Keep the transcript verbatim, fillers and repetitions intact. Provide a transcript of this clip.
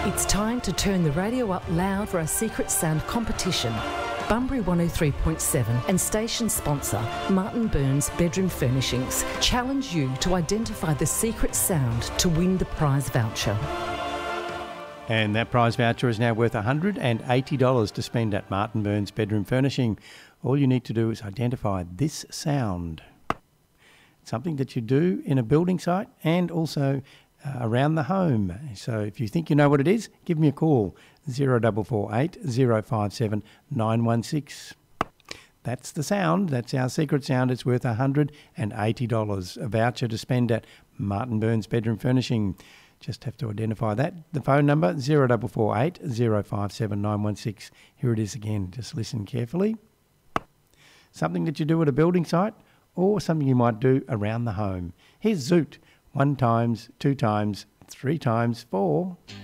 It's time to turn the radio up loud for our Secret Sound competition. Bunbury one oh three point seven and station sponsor Martin Burns Bedroom Furnishings challenge you to identify the secret sound to win the prize voucher. And that prize voucher is now worth one hundred eighty dollars to spend at Martin Burns Bedroom Furnishing. All you need to do is identify this sound. It's something that you do in a building site and also uh, around the home. So if you think you know what it is, give me a call, zero four four eight, zero five seven, nine one six. That's the sound. That's our secret sound. It's worth one hundred eighty dollars. A voucher to spend at Martin Burns Bedroom Furnishing. Just have to identify that. The phone number, zero four four eight, zero five seven, nine one six. Here it is again. Just listen carefully. Something that you do at a building site or something you might do around the home. Here's Zoot. One times, two times, three times, four.